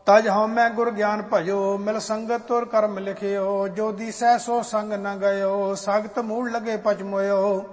ਤਜ ਹਉਮੈ ਗੁਰ ਗਿਆਨ ਭਜੋ, ਮਿਲ ਸੰਗਤ ਤੁਰ ਕਰਮ ਲਿਖਿਓ। ਜੋ ਦੀਸੈ ਸੋ ਸੰਗ ਨ ਗਇਓ, ਸਗਤ ਮੂੜ ਲਗੇ ਪਚ ਮੋਇਓ।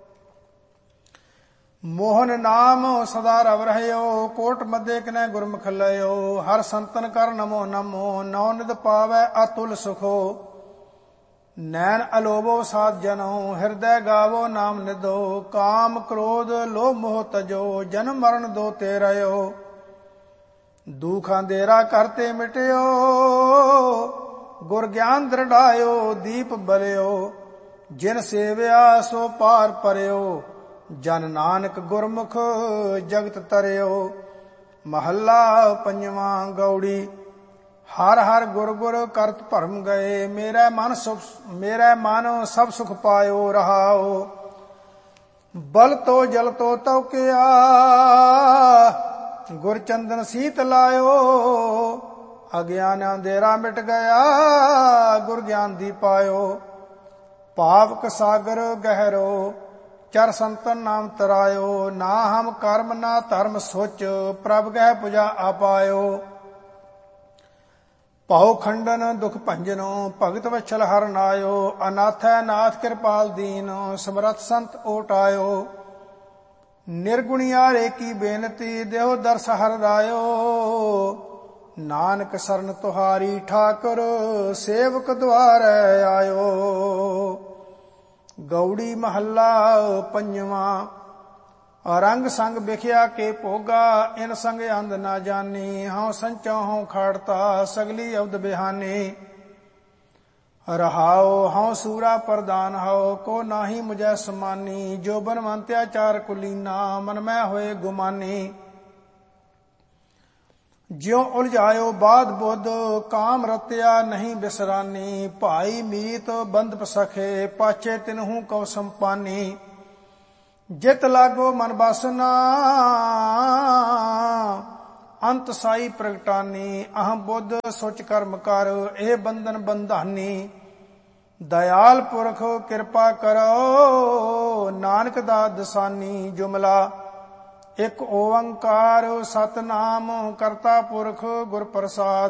ਮੋਹਨ ਨਾਮ ਸਦਾ ਰਵ ਰਹਿਓ, ਕੋਟ ਮਧੇ ਕਿਨੈ ਗੁਰਮੁਖ ਲਇਓ। ਹਰ ਸੰਤਨ ਕਰ ਨਮੋ ਨਮੋ, ਨੌ ਨਿਧ ਪਾਵੈ ਅਤੁਲ ਸੁਖੋ। ਨੈਣ ਅਲੋਭੋ ਸਾਧ ਜਨੋ, ਹਿਰਦੈ ਗਾਵੋ ਨਾਮ ਨਿਧੋ। ਕਾਮ ਕ੍ਰੋਧ ਲੋਭ ਮੋਹ ਤਜੋ, ਜਨਮ ਮਰਨ ਦੋ ਤੇ ਰਹਿਓ। ਦੁਖ ਅੰਧੇਰਾ ਕਰਤੇ ਮਿਟਿਓ, ਗੁਰ ਗਿਆਨ ਦ੍ਰਿੜਾਇਓ। ਦੀਪ ਬਲਿਓ, ਜਿਨ ਸੇਵਿਆ ਸੋ ਪਾਰ ਪਰਿਓ। ਜਨ ਨਾਨਕ ਗੁਰਮੁਖ ਜਗਤ ਤਰਿਓ। ਮਹੱਲਾ ਪੰਜਵਾਂ। ਗੌੜੀ। ਹਰ ਹਰ ਗੁਰ ਗੁਰ ਕਰਤ ਭਰਮ ਗਏ, ਮੇਰਾ ਮਨ ਸਭ ਸੁਖ ਪਾਇਓ। ਰਹਾਓ। ਬਲ ਤੋ ਜਲ ਤੋ ਤਉਕਿਆ, ਗੁਰ ਚੰਦਨ ਸੀਤ ਲਾਇਓ। ਅਗਿਆਨ ਅੰਧੇਰਾ ਮਿਟ ਗਿਆ, ਗੁਰ ਗਿਆਨ ਦੀ ਪਾਇਓ। ਪਾਵਕ ਸਾਗਰ ਗਹਿਰੋ, ਚਰ ਸੰਤਨ ਨਾਮ ਤਰਾਇਓ। ਨਾ ਹਮ ਕਰਮ ਨਾ ਧਰਮ ਸੋਚ, ਪ੍ਰਭ ਗਹਿ ਪੁਜਾ ਆਪਾਇਓ। ਭਉ ਖੰਡਨ ਦੁਖ ਭੰਜਨੋ, ਭਗਤ ਵਛਲ ਹਰਿ ਨਾਇਓ। ਅਨਾਥੈ ਨਾਥ ਕਿਰਪਾਲ ਦੀਨ, ਸਮਰਥ ਸੰਤ ਓਟਾਇਓ। ਨਿਰਗੁਣਿਆਰੇ ਕੀ ਬੇਨਤੀ, ਦੇਹੁ ਦਰਸ ਹਰਿ ਰਾਇਓ। ਨਾਨਕ ਸਰਨ ਤੁਹਾਰੀ ਠਾਕੁਰ, ਸੇਵਕ ਦੁਆਰੈ ਆਇਓ। ਗੌੜੀ। ਮਹੱਲਾ ਪੰਜਵਾਂ। ਰੰਗ ਸੰਗ ਬਿਖਿਆ ਕੇ ਭੋਗਾ, ਇਨ ਸੰਗ ਅੰਧ ਨਾ ਜਾਨੀ। ਹਉ ਸੰਚੋ ਹਉ ਖਾੜਤਾ, ਸਗਲੀ ਅਵਦ ਬਿਹਾਨੀ। ਰਹਾਉ। ਹਉ ਸੂਰਾ ਪ੍ਰਦਾਨ ਹਉ, ਕੋ ਨਾਹੀ ਮੁਝੈ ਸਮਾਨੀ। ਜੋ ਬਨਵੰਤਿਆਚਾਰ ਕੁਲੀਨਾ, ਮਨ ਮੈਂ ਹੋਏ ਗੁਮਾਨੀ। ਜਿਉ ਉਲਝਾਇਓ ਬਾਧ ਬੁੱਧ, ਕਾਮ ਰਤਿਆ ਨਹੀਂ ਬਿਸਰਾਨੀ। ਭਾਈ ਮੀਤ ਬੰਧਪ ਸਖੇ, ਪਾਛੇ ਤਿਨਹੂ ਕਉ ਸੰਪਾਨੀ। ਜਿਤ ਲਾਗੋ ਮਨ ਬਾਸਨਾ, ਅੰਤ ਸਾਈ ਪ੍ਰਗਟਾਨੀ। ਅਹੰ ਬੁੱਧ ਸੁਚ ਕਰਮ ਕਰ, ਇਹ ਬੰਧਨ ਬੰਧਾਨੀ। ਦਇਆਲ ਪੁਰਖ ਕਿਰਪਾ ਕਰੋ, ਨਾਨਕ ਦਾ ਦਸਾਨੀ। ਜੁਮਲਾ। ਇਕ ਓੰਕਾਰ ਸਤਿਨਾਮ ਕਰਤਾ ਪੁਰਖ ਗੁਰ ਪ੍ਰਸਾਦ।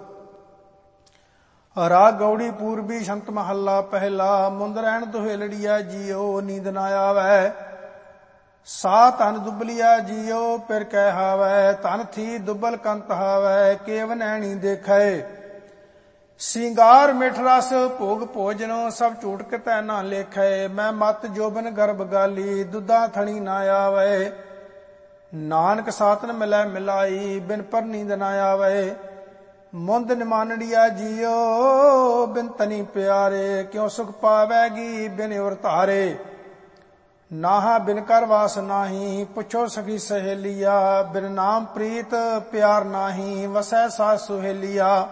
ਰਾਗ ਗੌੜੀ। ਪੂਰਬੀ ਸ਼ੰਤ ਮਹੱਲਾ ਪਹਿਲਾ। ਮੁੰਦ ਰਹਿਣ ਦੁਹੇਲੜੀਆ ਜੀਓ, ਨੀਂਦ ਨਾ ਆਵੈ। ਸਾ ਧਨ ਦੁਬਲੀਆ ਜੀਓ, ਪਿਰ ਕਹਿ ਹਾਵੈ। ਧਨ ਥੀ ਦੁਬਲ ਕੰਤ ਹਾਵੈ, ਕੇਵ ਨੈਣੀ ਦੇਖੈ। ਸਿੰਗਾਰ ਮਿਠ ਰਸ ਭੋਗ ਭੋਜਨੋ, ਸਭ ਝੂਠ ਕਿਤੈ ਨਾ ਲੇਖੈ। ਮੈਂ ਮਤ ਜੋਬਨ ਗਰਭ ਗਾਲੀ, ਦੁੱਧਾ ਥਣੀ ਨਾ ਆਵੈ। ਨਾਨਕ ਸਾਤਨ ਮਿਲੈ ਮਿਲਾਈ, ਬਿਨ ਪਰ ਨੀਂਦ ਨਾ ਆਵੈ। ਮੁੰਦ ਨਿਮਾਨੜੀਆ ਜੀਓ, ਬਿਨ ਤਨੀ ਪਿਆਰੇ। ਕਿਉ ਸੁਖ ਪਾਵੈਗੀ ਬਿਨ ਉਰ ਧਾਰੇ। ਨਾਹਾ ਬਿਨ ਕਰ ਵਾਸ ਨਾਹੀ, ਪੁੱਛੋ ਸਖੀ ਸਹੇਲੀਆ। ਬਿਨ ਨਾਮ ਪ੍ਰੀਤ ਪਿਆਰ ਨਾਹੀ, ਵਸੈ ਸਾਧ ਸੁਹੇਲੀਆ।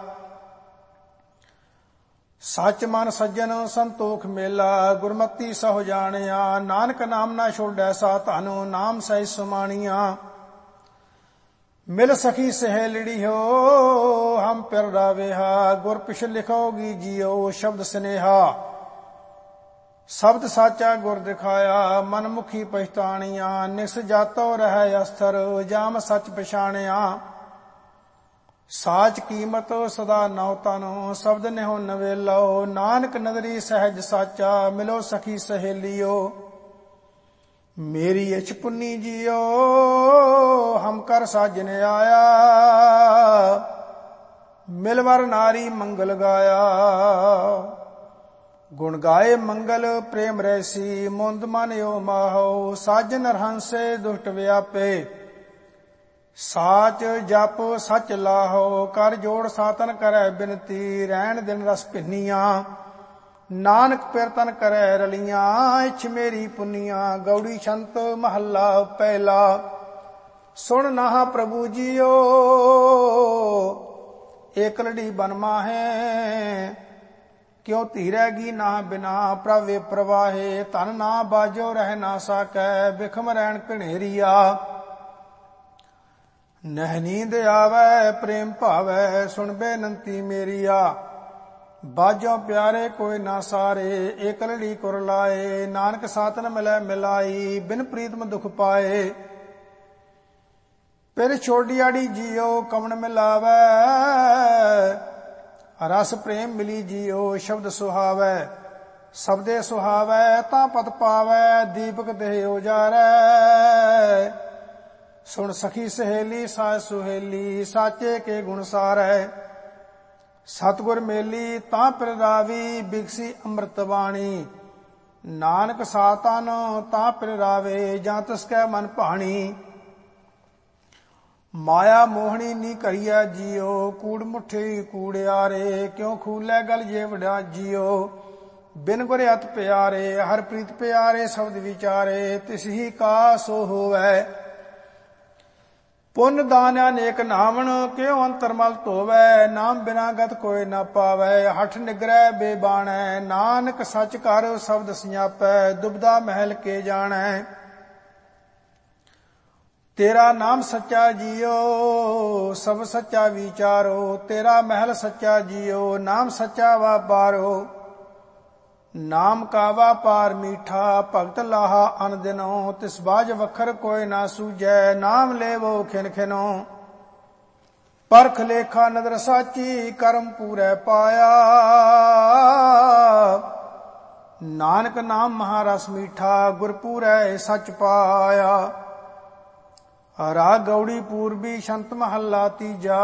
ਸੱਚ ਮਨ ਸੱਜਣ ਸੰਤੋਖ ਮੇਲਾ, ਗੁਰਮਤੀ ਸਹੁ ਜਾਣਿਆ। ਨਾਨਕ ਨਾਮ ਨਾ ਛੋੜੈ ਸਾ ਧਨ, ਨਾਮ ਸਹਿ ਸੁਮਾਣੀਆ। ਮਿਲ ਸਖੀ ਸਹੇਲੜੀ ਹੋ, ਹਮ ਪਿਰ ਰਾਵੇਹਾ। ਗੁਰ ਪਿਛ ਲਿਖੋਗੀ ਜੀਓ, ਸ਼ਬਦ ਸਨੇਹਾ। ਸ਼ਬਦ ਸਾਚਾ ਗੁਰ ਦਿਖਾਇਆ, ਮਨ ਮੁਖੀ ਪਛਤਾਣੀਆਂ। ਨਿਸ ਜਾਤੋ ਰਹਿ ਅਸਥਰ, ਜਾਮ ਸੱਚ ਪਛਾਣਿਆ। ਸਾਚ ਕੀਮਤ ਸਦਾ ਨਉ ਤਨੋ, ਸ਼ਬਦ ਨਿਹੁ ਨਵੇਲੋ। ਨਾਨਕ ਨਦਰੀ ਸਹਿਜ ਸਾਚਾ, ਮਿਲੋ ਸਖੀ ਸਹੇਲੀਓ। ਮੇਰੀ ਇਛ ਪੁੰਨੀ ਜੀਓ, ਹਮ ਕਰ ਸਾਜਨ ਆਇਆ। ਮਿਲਵਰ ਨਾਰੀ ਮੰਗਲ ਗਾਇਆ। ਗੁਣ ਗਾਏ ਮੰਗਲ ਪ੍ਰੇਮ ਰੈਸੀ, ਮੁੰਦ ਮਨ ਓ ਮਾਹੋ। ਸਾਜਨ ਰਹੰਸੇ ਦੁਸ਼ਟ ਵਿਆਪੇ, ਸਾਚ ਜਪ ਸਚ ਲਾਹੋ। ਕਰ ਜੋੜ ਸਾਤਨ ਕਰੈ ਬਿਨਤੀ, ਰਹਿਣ ਦਿਨ ਰਸ ਭਿੰਨੀਆਂ। ਨਾਨਕ ਪਿਰਤਨ ਕਰੈ ਰਲੀਆਂ, ਇਛ ਮੇਰੀ ਪੁੰਨੀਆਂ। ਗੌੜੀ ਛੰਤ ਮਹੱਲਾ ਪਹਿਲਾ। ਸੁਣ ਨਾਹ ਪ੍ਰਭੂ ਜੀਓ, ਏਕਲੜੀ ਬਨ ਮਾਹੈ। ਕਿਉ ਧੀਰੈਗੀ ਨਾ ਬਿਨਾ, ਪ੍ਰਭੇ ਪ੍ਰਵਾਹੇ। ਧਨ ਨਾ ਬਾਜੋ ਰਹਿ ਨਾ ਸਾਕੈ, ਬਿਖਮ ਰਹਿਣ ਘਨੇਰੀਆ। ਨਹਿ ਨੀਂਦ ਆਵੈ ਪ੍ਰੇਮ ਭਾਵੈ, ਸੁਣ ਬੇਨੰਤੀ ਮੇਰੀਆ। ਬਾਜੋ ਪਿਆਰੇ ਕੋਈ ਨਾ ਸਾਰੇ, ਏਕਲੜੀ ਕੁਰ ਲਾਏ। ਨਾਨਕ ਸਾਤਨ ਮਿਲੈ ਮਿਲਾਈ, ਬਿਨ ਪ੍ਰੀਤਮ ਦੁਖ ਪਾਏ। ਫਿਰ ਛੋਡੀਆੜੀ ਜੀਓ ਕਵਣ ਮਿਲਾਵੈ, ਰਸ ਪ੍ਰੇਮ ਮਿਲੀ ਜੀਓ ਸ਼ਬਦ ਸੁਹਾਵੈ। ਸ਼ਬਦੇ ਸੁਹਾਵੈ ਤਾਂ ਪਤ ਪਾਵੈ, ਦੀਪਕ ਦੇਹ ਉਜਾਰੈ। ਸੁਣ ਸਖੀ ਸਹੇਲੀ ਸਾਜ ਸੁਹੇਲੀ, ਸਾਚੇ ਕੇ ਗੁਣ ਸਾਰੈ। ਸਤਿਗੁਰ ਮੇਲੀ ਤਾਂ ਪਿਰ ਰਾਵੀ, ਬਿਗਸੀ ਅੰਮ੍ਰਿਤ ਬਾਣੀ। ਨਾਨਕ ਸਾਤਨ ਤਾਂ ਪਿਰ ਰਾਵੇ, ਜਾਂ ਤਿਸ ਕੈ ਮਨ ਭਾਣੀ। ਮਾਇਆ ਮੋਹਣੀ ਨੀ ਕਰੀਐ ਜੀਓ, ਕੂੜ ਮੁਠੀ ਕੂੜਿਆਰੇ। ਕਿਉ ਖੂਲੇ ਗਲ ਜੇ ਵਡਾ ਜੀਓ, ਬਿਨ ਗੁਰ ਅਤ ਪਿਆਰੇ। ਹਰ ਪ੍ਰੀਤ ਪਿਆਰੇ ਸ਼ਬਦ ਵਿਚਾਰੇ, ਤਿਸ ਹੀ ਕਾ ਸੋ ਹੋਵੈ। ਪੁੰਨ ਦਾਨ ਅਨੇਕ ਨਾਵਣ, ਕਿਉ ਅੰਤਰਮਲ ਧੋਵੈ। ਨਾਮ ਬਿਨਾ ਗਤ ਕੋਇ ਨਾ ਪਾਵੈ, ਹਠ ਨਿਗਰੈ ਬੇਬਾਣੈ। ਨਾਨਕ ਸਚ ਕਰ ਸ਼ਬਦ ਸਿਆਪੈ, ਦੁਬਦਾ ਮਹਿਲ ਕੇ ਜਾਣੈ। ਤੇਰਾ ਨਾਮ ਸੱਚਾ ਜੀਓ, ਸਭ ਸੱਚਾ ਵਿਚਾਰੋ। ਤੇਰਾ ਮਹਿਲ ਸੱਚਾ ਜੀਓ, ਨਾਮ ਸੱਚਾ ਵਾਪਾਰੋ। ਨਾਮ ਕਾ ਵਾਪਾਰ ਮੀਠਾ, ਭਗਤ ਲਾਹਾ ਅਨ ਦਿਨੋ। ਤਿਸ ਬਾਝ ਵਖਰ ਕੋਇ ਨਾ ਸੂਝੈ, ਨਾਮ ਲੇਵੋ ਖਿਨ ਖਿਨੋ। ਪਰਖ ਲੇਖਾ ਨਦਰ ਸਾਚੀ, ਕਰਮ ਪੂਰੈ ਪਾਇਆ। ਨਾਨਕ ਨਾਮ ਮਹਾਰਸ ਮੀਠਾ, ਗੁਰ ਪੂਰੈ ਸਚ ਪਾਇਆ। ਰਾਗ ਗੌੜੀ ਪੂਰਬੀ ਸ਼ੰਤ ਮਹੱਲਾ ਤੀਜਾ।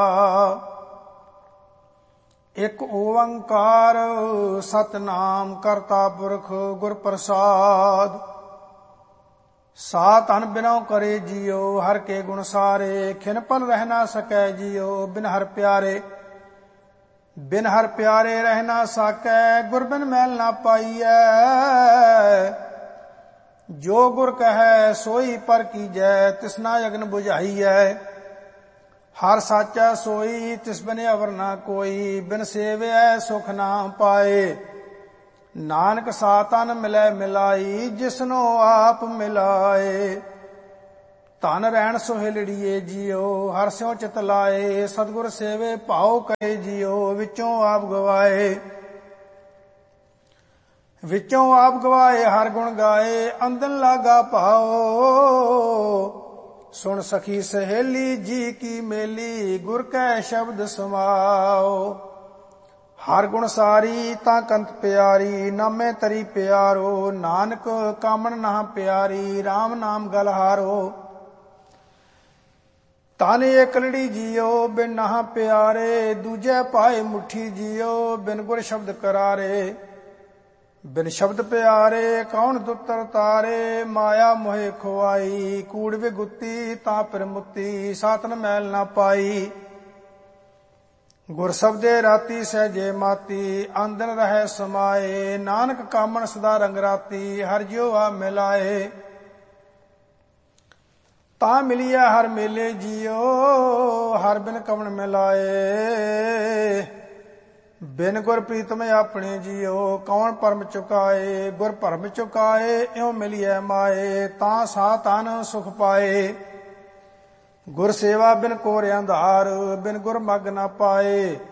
ਇਕ ਓੰਕਾਰ ਸਤਨਾਮ ਕਰਤਾ ਪੁਰਖ ਗੁਰ ਪ੍ਰਸਾਦ। ਸਾਤ ਅਨ ਬਿਨਉ ਕਰੇ ਜੀਓ, ਹਰ ਕੇ ਗੁਣ ਸਾਰੇ। ਖਿਨ ਪਲ ਰਹਿ ਨਾ ਸਕੈ ਜੀਓ, ਬਿਨ ਹਰ ਪਿਆਰੇ। ਬਿਨ ਹਰ ਪਿਆਰੇ ਰਹਿ ਨਾ ਸਾਕੈ, ਗੁਰ ਬਿਨ ਮੈਲ ਨਾ ਪਾਈਐ। ਜੋ ਗੁਰ ਕਹੈ ਸੋਈ ਪਰ ਕੀਜੈ, ਤਿਸਨਾ ਅਗਨ ਬੁਝਾਈਐ। ਹਰ ਸਾਚਾ ਸੋਈ, ਤਿਸ ਬਿਨ ਅਵਰ ਨਾ ਕੋਈ। ਬਿਨ ਸੇਵਿਐ ਸੁਖ ਨਾ ਪਾਏ, ਨਾਨਕ ਸਾਤਨ ਮਿਲੈ ਮਿਲਾਈ। ਜਿਸਨੋ ਆਪ ਮਿਲਾਏ, ਧਨ ਰਹਿਣ ਸੁਹੇਲੜੀਏ ਜੀਓ। ਹਰ ਸਿਉ ਚਿਤ ਲਾਏ, ਸਤਿਗੁਰ ਸੇਵੇ ਭਾਉ ਕਰੇ ਜੀਓ। ਵਿੱਚੋਂ ਆਪ ਗਵਾਏ, ਵਿੱਚੋਂ ਆਪ ਗਵਾਏ ਹਰ ਗੁਣ ਗਾਏ। ਅੰਦਨ ਲਾਗਾ ਭਾਓ, ਸੁਣ ਸਖੀ ਸਹੇਲੀ ਜੀ ਕੀ ਮੇਲੀ। ਗੁਰ ਕੈ ਸ਼ਬਦ ਸਮਾਓ, ਹਰ ਗੁਣ ਸਾਰੀ ਤਾਂ ਕੰਤ ਪਿਆਰੀ। ਨਾਮੇ ਤਰੀ ਪਿਆਰੋ, ਨਾਨਕ ਕਾਮਣ ਨਾ ਪਿਆਰੀ। RAM ਨਾਮ ਗਲ ਹਾਰੋ, ਤਨ ਏਕਲੜੀ ਜੀਓ। ਬਿਨ ਨਾ ਪਿਆਰੇ, ਦੂਜੇ ਪਾਏ ਮੁੱਠੀ ਜੀਓ। ਬਿਨ ਗੁਰ ਸ਼ਬਦ ਕਰਾਰੇ, ਬਿਨ ਸ਼ਬਦ ਪਿਆਰੇ। ਕੌਣ ਦੁੱਤਰ ਤਾਰੇ, ਮਾਇਆ ਮੋਹਿ ਖੁਆਈ। ਕੂੜ ਵਿਗੁੱਤੀ ਤਾਂ ਪਿਰ ਮੁੱਤੀ, ਸਾਤਨ ਮੈਲ ਨਾ ਪਾਈ। ਗੁਰ ਸ਼ਬਦੇ ਰਾਤੀ ਸਹਿਜੇ ਮਾਤੀ, ਆਂਦਨ ਰਹਿ ਸਮਾਏ। ਨਾਨਕ ਕਾਮਣ ਸਦਾ ਰੰਗ ਰਾਤੀ, ਹਰ ਜਿਉ ਆ ਮਿਲਾਏ। ਤਾਂ ਮਿਲੀਐ ਹਰ ਮੇਲੇ ਜੀਓ, ਹਰ ਬਿਨ ਕਵਣ ਮਿਲਾਏ। ਬਿਨ ਗੁਰ ਪ੍ਰੀਤਮ ਆਪਣੇ ਜੀਓ, ਕੌਣ ਪਰਮ ਚੁਕਾਏ। ਗੁਰ ਭਰਮ ਚੁਕਾਏ, ਇਉ ਮਿਲੀਐ ਮਾਏ। ਤਾਂ ਸਾ ਤਨ ਸੁਖ ਪਾਏ। ਗੁਰ ਸੇਵਾ ਬਿਨ ਕੋਰਿ ਅੰਧਾਰ, ਬਿਨ ਗੁਰ ਮਗ ਨਾ ਪਾਏ।